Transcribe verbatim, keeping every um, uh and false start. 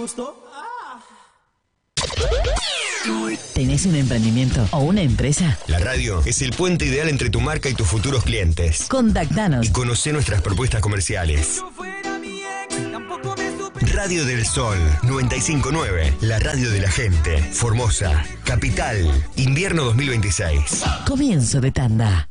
gustó? ¿Tenés un emprendimiento o una empresa? La radio es el puente ideal entre tu marca y tus futuros clientes. Contactanos Y conoce nuestras propuestas comerciales. Radio del Sol noventa y cinco punto nueve, la radio de la gente. Formosa, Capital, invierno dos mil veintiséis. Comienzo de tanda.